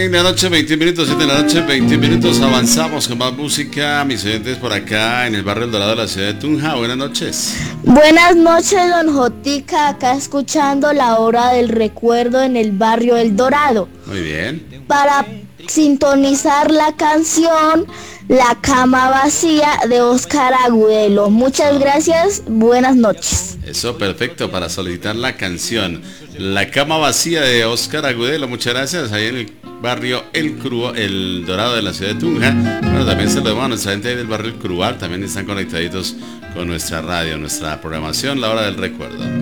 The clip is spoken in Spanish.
en la noche, 20 minutos, 7 de la noche, 20 minutos. Avanzamos con más música. Mis oyentes por acá en el barrio El Dorado de la ciudad de Tunja. Buenas noches. Buenas noches, don Jotica. Acá escuchando la hora del recuerdo en el barrio El Dorado. Muy bien. Para sintonizar la canción La Cama Vacía de Óscar Agudelo. Muchas gracias, buenas noches. Eso, perfecto, para solicitar la canción La Cama Vacía de Óscar Agudelo. Muchas gracias, ahí en el barrio El Dorado de la ciudad de Tunja. Bueno, también se lo damos a nuestra gente ahí del barrio El Crual, también están conectaditos con nuestra radio, nuestra programación, la hora del recuerdo.